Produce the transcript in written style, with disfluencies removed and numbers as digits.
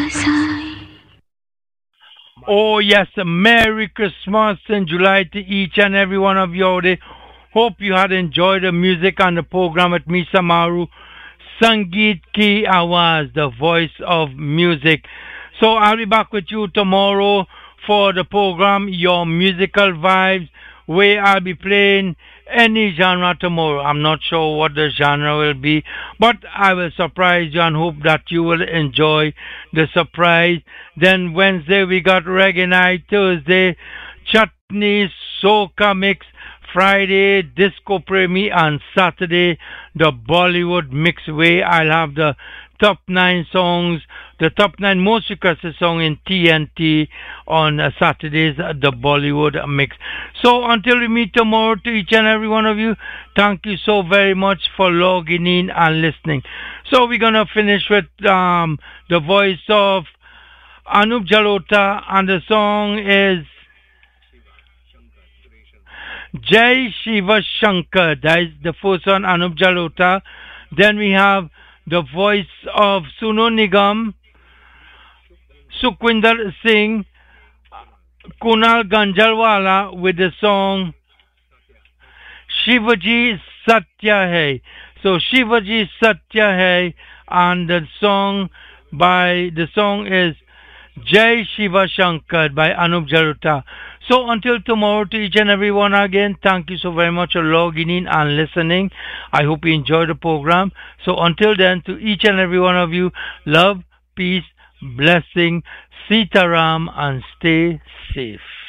Oh, yes, a Merry Christmas in July to each and every one of you out there. Hope you had enjoyed the music on the program with me, Samaru. Sangeet Ki Awaz, the voice of music. So I'll be back with you tomorrow for the program, Your Musical Vibes, where I'll be playing any genre tomorrow. I'm not sure what the genre will be, but I will surprise you and hope that you will enjoy the surprise. Then Wednesday we got Reggae Night, Thursday Chutney Soca Mix, Friday Disco Premi, and Saturday the Bollywood Mix, where I'll have the top 9 songs, the top 9 most requested song in TNT on Saturdays, the Bollywood Mix. So until we meet tomorrow, to each and every one of you, thank you so very much for logging in and listening. So we're going to finish with the voice of Anup Jalota, and the song is Jai Shiva Shankar. That is the first one, Anup Jalota. Then we have the voice of Sonu Nigam, Sukhwinder Singh, Kunal Ganjalwala with the song Shivaji Satya Hai. So Shivaji Satya Hai, and the song is Jai Shiva Shankar by Anup Jalota. So until tomorrow, to each and every one again, thank you so very much for logging in and listening. I hope you enjoyed the program. So until then, to each and every one of you, love, peace, blessing, Sitaram, and stay safe.